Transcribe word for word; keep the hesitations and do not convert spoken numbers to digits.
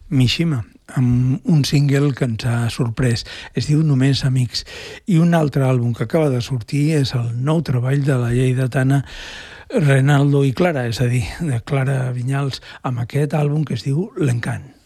Mishima, amb un single que ens ha sorprès. Es diu Només Amics. I un altre àlbum que acaba de sortir és el nou treball de la lleidatana Renaldo i Clara, és a dir, de Clara Vinyals, amb aquest àlbum que es diu L'Encant.